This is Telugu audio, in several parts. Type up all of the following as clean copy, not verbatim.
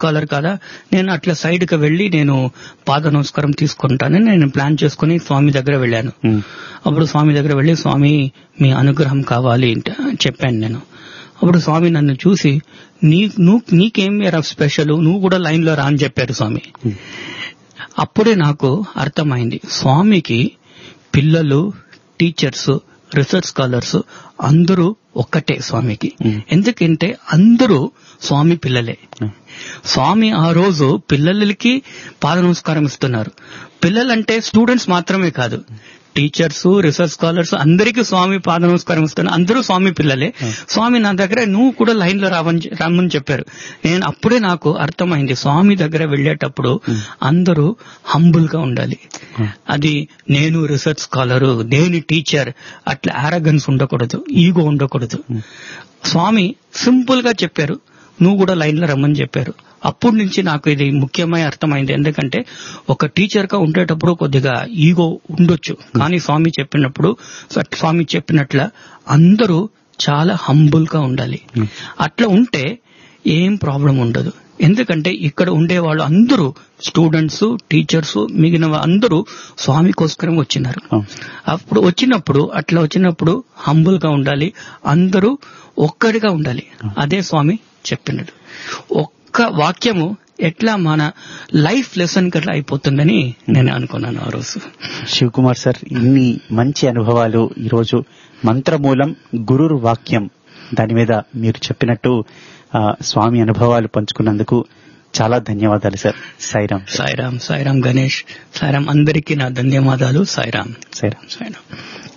స్కాలర్ కదా, నేను అట్లా సైడ్ కి వెళ్లి నేను పాద నమస్కారం తీసుకుంటానని నేను ప్లాన్ చేసుకుని స్వామి దగ్గర వెళ్ళాను. అప్పుడు స్వామి దగ్గర వెళ్లి, స్వామి మీ అనుగ్రహం కావాలి చెప్పాను నేను. అప్పుడు స్వామి నన్ను చూసి, నీకేం స్పెషల్, నువ్వు కూడా లైన్ లో రా అని చెప్పారు స్వామి. అప్పుడే నాకు అర్థమైంది, స్వామికి పిల్లలు, టీచర్స్, రీసెర్చ్ స్కాలర్స్ అందరూ ఒక్కటే స్వామికి. ఎందుకంటే అందరూ స్వామి పిల్లలే. స్వామి ఆ రోజు పిల్లలకి పాద నమస్కారం ఇస్తున్నారు. పిల్లలంటే స్టూడెంట్స్ మాత్రమే కాదు, టీచర్స్, రీసెర్చ్ స్కాలర్స్ అందరికీ స్వామి పాద నమస్కారం ఇస్తున్నారు. అందరూ స్వామి పిల్లలే. స్వామి నా దగ్గర నువ్వు కూడా లైన్ లో రమ్మని చెప్పారు. అప్పుడే నాకు అర్థమైంది, స్వామి దగ్గర వెళ్లేటప్పుడు అందరూ హంబుల్ గా ఉండాలి. అది నేను రీసెర్చ్ స్కాలరు, నేను టీచర్, అట్లా ఆరగన్స్ ఉండకూడదు, ఈగో ఉండకూడదు. స్వామి సింపుల్ గా చెప్పారు, నువ్వు కూడా లైన్ లో రమ్మని చెప్పారు. అప్పటి నుంచి నాకు ఇది ముఖ్యమైన అర్థమైంది. ఎందుకంటే ఒక టీచర్ గా ఉండేటప్పుడు కొద్దిగా ఈగో ఉండొచ్చు, కానీ స్వామి చెప్పినట్ల అందరూ చాలా హంబుల్ గా ఉండాలి. అట్లా ఉంటే ఏం ప్రాబ్లం ఉండదు. ఎందుకంటే ఇక్కడ ఉండే వాళ్ళు అందరూ స్టూడెంట్స్, టీచర్స్, మిగిలిన అందరూ స్వామి కోసరం వచ్చినారు. అప్పుడు వచ్చినప్పుడు హంబుల్ గా ఉండాలి, అందరూ ఒక్కడిగా ఉండాలి. అదే స్వామి చెప్పినట్టు ఒక్క వాక్యము ఎట్లా మన లైఫ్ లెసన్ కట్లా అయిపోతుందని నేను అనుకున్నాను ఆ రోజు. శివకుమార్ సార్, ఇన్ని మంచి అనుభవాలు ఈరోజు మంత్రమూలం గురుర్ వాక్యం దాని మీద మీరు చెప్పినట్టు స్వామి అనుభవాలు పంచుకున్నందుకు చాలా ధన్యవాదాలు సార్. సాయిరామ్. సాయిరామ్. సాయిరామ్ గణేష్. సాయిరామ్. అందరికీ నా ధన్యవాదాలు. సాయిరామ్. సాయిరామ్. సాయిరామ్.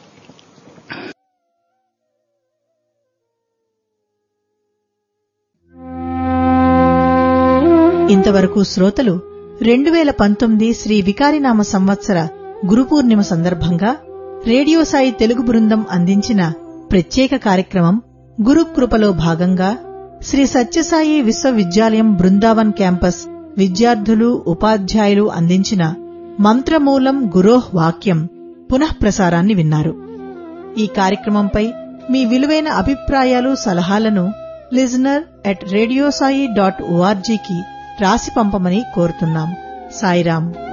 ఇంతవరకు శ్రోతలు 2019 శ్రీ వికారినామ సంవత్సర గురుపూర్ణిమ సందర్భంగా రేడియో సాయి తెలుగు బృందం అందించిన ప్రత్యేక కార్యక్రమం గురుకృపలో భాగంగా శ్రీ సత్యసాయి విశ్వవిద్యాలయం బృందావన్ క్యాంపస్ విద్యార్థులు, ఉపాధ్యాయులు అందించిన మంత్రమూలం గురోహ్ వాక్యం పునఃప్రసారాన్ని విన్నారు. ఈ కార్యక్రమంపై మీ విలువైన అభిప్రాయాలు, సలహాలను listener@radiosai.org కి రాసి పంపమని కోరుతున్నాం. సాయిరాం.